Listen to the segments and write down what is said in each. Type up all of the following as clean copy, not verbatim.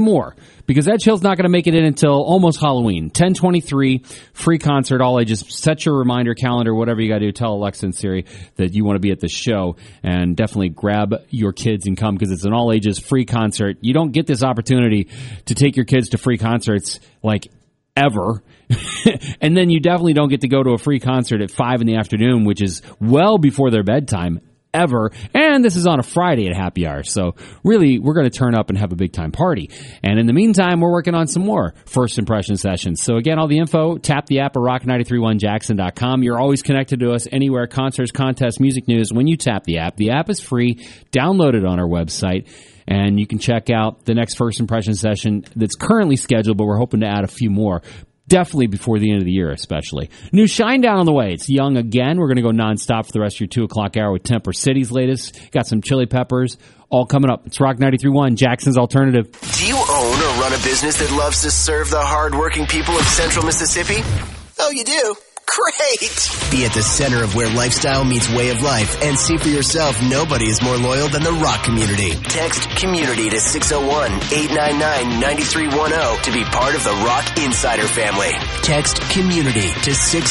more, because Edge Hill's not going to make it in until almost Halloween. 10/23, free concert, all ages. Set your reminder calendar, whatever you got to do. Tell Alexa and Siri that you want to be at the show, and definitely grab your kids and come, because it's an all ages free concert. You don't get this opportunity to take your kids to free concerts like ever. And then you definitely don't get to go to a free concert at 5 in the afternoon, which is well before their bedtime. Ever. And this is on a Friday at happy hour. So really, we're going to turn up and have a big time party. And in the meantime, we're working on some more first impression sessions. So again, all the info, tap the app at rock931jackson.com. You're always connected to us anywhere, concerts, contests, music news. When you tap the app is free. Download it on our website. And you can check out the next first impression session that's currently scheduled, but we're hoping to add a few more. Definitely before the end of the year, especially. New Shinedown on the way. It's young again. We're going to go nonstop for the rest of your 2 o'clock hour with Temper City's latest. Got some Chili Peppers. All coming up. It's Rock 93.1, Jackson's Alternative. Do you own or run a business that loves to serve the hardworking people of Central Mississippi? Oh, you do? Great! Be at the center of where lifestyle meets way of life and see for yourself nobody is more loyal than the Rock community. Text community to 601-899-9310 to be part of the Rock Insider family. Text community to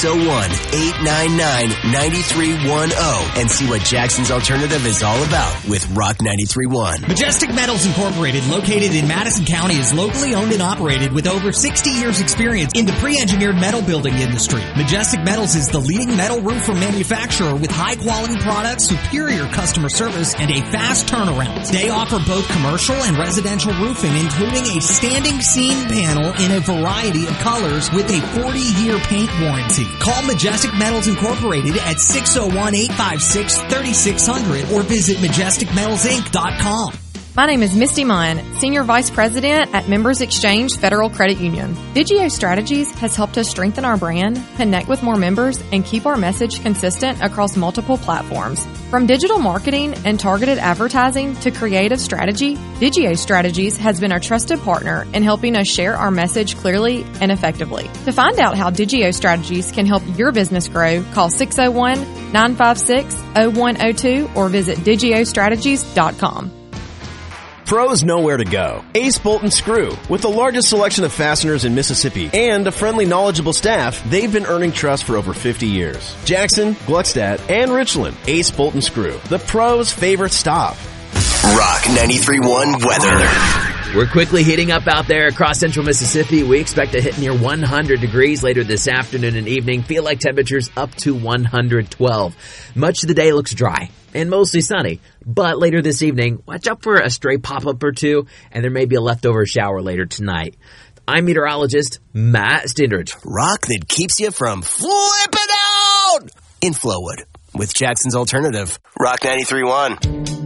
601-899-9310 and see what Jackson's Alternative is all about with Rock 93.1. Majestic Metals Incorporated, located in Madison County, is locally owned and operated with over 60 years experience in the pre-engineered metal building industry. Majestic Metals is the leading metal roofer manufacturer with high-quality products, superior customer service, and a fast turnaround. They offer both commercial and residential roofing, including a standing seam panel in a variety of colors with a 40-year paint warranty. Call Majestic Metals Incorporated at 601-856-3600 or visit MajesticMetalsInc.com. My name is Misty Munn, Senior Vice President at Members Exchange Federal Credit Union. Digio Strategies has helped us strengthen our brand, connect with more members, and keep our message consistent across multiple platforms. From digital marketing and targeted advertising to creative strategy, Digio Strategies has been our trusted partner in helping us share our message clearly and effectively. To find out how Digio Strategies can help your business grow, call 601-956-0102 or visit digiostrategies.com. Pros know where to go. Ace Bolt and Screw. With the largest selection of fasteners in Mississippi and a friendly, knowledgeable staff, they've been earning trust for over 50 years. Jackson, Gluckstadt, and Richland. Ace Bolt and Screw. The pros' favorite stop. Rock 93.1 weather. We're quickly heating up out there across central Mississippi. We expect to hit near 100 degrees later this afternoon and evening. Feel like temperatures up to 112. Much of the day looks dry and mostly sunny. But later this evening, watch out for a stray pop-up or two, and there may be a leftover shower later tonight. I'm meteorologist Matt Stindridge. Rock that keeps you from flipping out in Flowood with Jackson's Alternative. Rock 93.1.